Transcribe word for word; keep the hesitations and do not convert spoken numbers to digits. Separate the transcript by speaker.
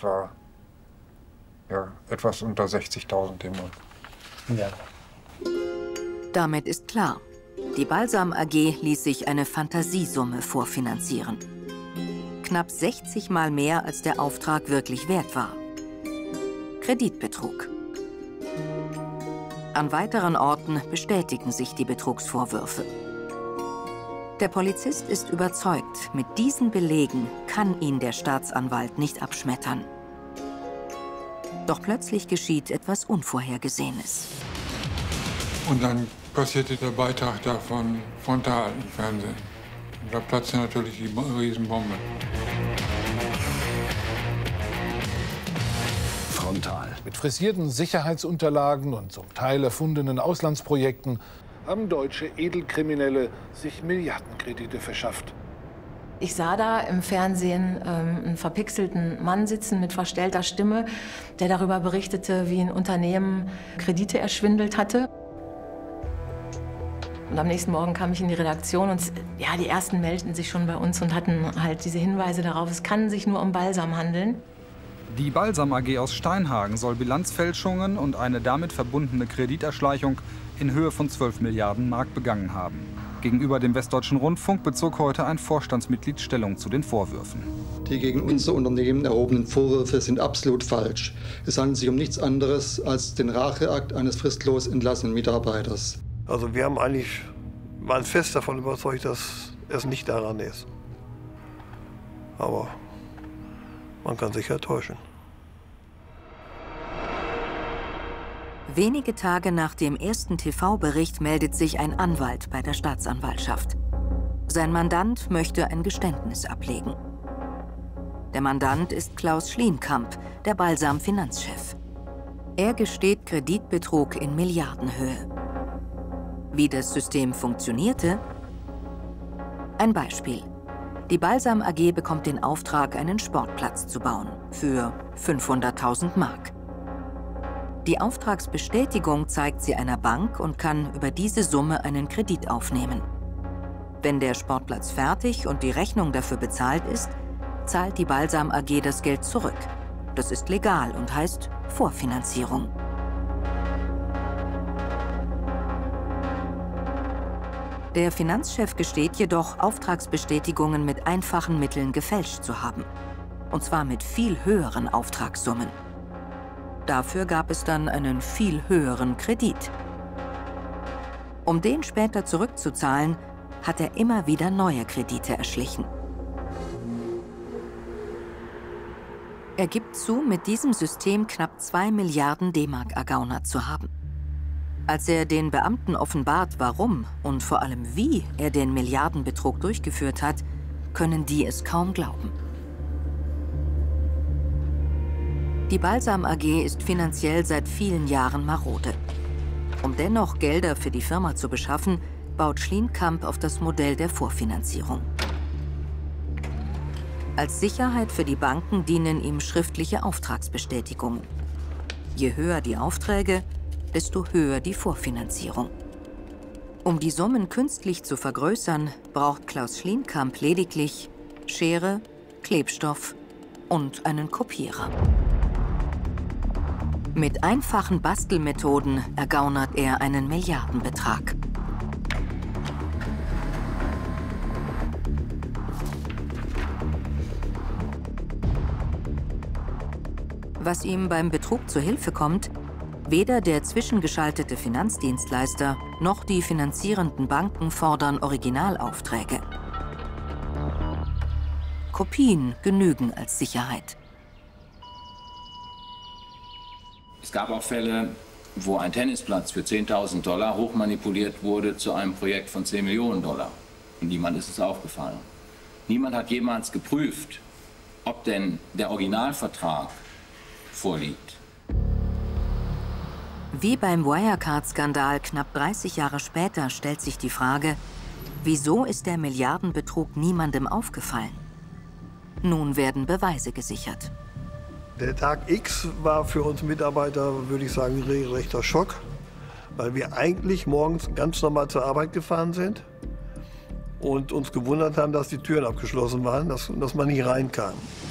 Speaker 1: war ja, etwas unter sechzigtausend im Monat.
Speaker 2: Ja.
Speaker 3: Damit ist klar, die Balsam A G ließ sich eine Fantasiesumme vorfinanzieren. Knapp sechzig Mal mehr, als der Auftrag wirklich wert war. Kreditbetrug. An weiteren Orten bestätigen sich die Betrugsvorwürfe. Der Polizist ist überzeugt, mit diesen Belegen kann ihn der Staatsanwalt nicht abschmettern. Doch plötzlich geschieht etwas Unvorhergesehenes.
Speaker 1: Und dann passierte der Beitrag da von Frontal im Fernsehen. Und da platzte natürlich die Riesenbombe.
Speaker 4: Frontal.
Speaker 5: Mit frisierten Sicherheitsunterlagen und zum Teil erfundenen Auslandsprojekten haben deutsche Edelkriminelle sich Milliardenkredite verschafft.
Speaker 6: Ich sah da im Fernsehen ähm, einen verpixelten Mann sitzen mit verstellter Stimme, der darüber berichtete, wie ein Unternehmen Kredite erschwindelt hatte. Und am nächsten Morgen kam ich in die Redaktion und ja, die ersten meldeten sich schon bei uns und hatten halt diese Hinweise darauf, es kann sich nur um Balsam handeln.
Speaker 7: Die Balsam A G aus Steinhagen soll Bilanzfälschungen und eine damit verbundene Krediterschleichung in Höhe von zwölf Milliarden Mark begangen haben. Gegenüber dem Westdeutschen Rundfunk bezog heute ein Vorstandsmitglied Stellung zu den Vorwürfen.
Speaker 8: Die gegen unser Unternehmen erhobenen Vorwürfe sind absolut falsch. Es handelt sich um nichts anderes als den Racheakt eines fristlos entlassenen Mitarbeiters.
Speaker 9: Also wir haben eigentlich, waren fest davon überzeugt, dass es nicht daran ist. Aber man kann sich ja täuschen.
Speaker 3: Wenige Tage nach dem ersten T V-Bericht meldet sich ein Anwalt bei der Staatsanwaltschaft. Sein Mandant möchte ein Geständnis ablegen. Der Mandant ist Klaus Schlienkamp, der Balsam-Finanzchef. Er gesteht Kreditbetrug in Milliardenhöhe. Wie das System funktionierte? Ein Beispiel. Die Balsam A G bekommt den Auftrag, einen Sportplatz zu bauen, für fünfhunderttausend Mark. Die Auftragsbestätigung zeigt sie einer Bank und kann über diese Summe einen Kredit aufnehmen. Wenn der Sportplatz fertig und die Rechnung dafür bezahlt ist, zahlt die Balsam A G das Geld zurück. Das ist legal und heißt Vorfinanzierung. Der Finanzchef gesteht jedoch, Auftragsbestätigungen mit einfachen Mitteln gefälscht zu haben. Und zwar mit viel höheren Auftragssummen. Dafür gab es dann einen viel höheren Kredit. Um den später zurückzuzahlen, hat er immer wieder neue Kredite erschlichen. Er gibt zu, mit diesem System knapp zwei Milliarden D-Mark ergaunert zu haben. Als er den Beamten offenbart, warum und vor allem wie er den Milliardenbetrug durchgeführt hat, können die es kaum glauben. Die Balsam A G ist finanziell seit vielen Jahren marode. Um dennoch Gelder für die Firma zu beschaffen, baut Schlienkamp auf das Modell der Vorfinanzierung. Als Sicherheit für die Banken dienen ihm schriftliche Auftragsbestätigungen. Je höher die Aufträge, desto höher die Vorfinanzierung. Um die Summen künstlich zu vergrößern, braucht Klaus Schlienkamp lediglich Schere, Klebstoff und einen Kopierer. Mit einfachen Bastelmethoden ergaunert er einen Milliardenbetrag. Was ihm beim Betrug zur Hilfe kommt, weder der zwischengeschaltete Finanzdienstleister noch die finanzierenden Banken fordern Originalaufträge. Kopien genügen als Sicherheit.
Speaker 10: Es gab auch Fälle, wo ein Tennisplatz für zehntausend Dollar hochmanipuliert wurde zu einem Projekt von zehn Millionen Dollar. Und niemand ist es aufgefallen. Niemand hat jemals geprüft, ob denn der Originalvertrag vorliegt.
Speaker 3: Wie beim Wirecard-Skandal knapp dreißig Jahre später stellt sich die Frage, wieso ist der Milliardenbetrug niemandem aufgefallen? Nun werden Beweise gesichert.
Speaker 9: Der Tag X war für uns Mitarbeiter, würde ich sagen, ein regelrechter Schock, weil wir eigentlich morgens ganz normal zur Arbeit gefahren sind und uns gewundert haben, dass die Türen abgeschlossen waren, dass, dass man nicht rein kann.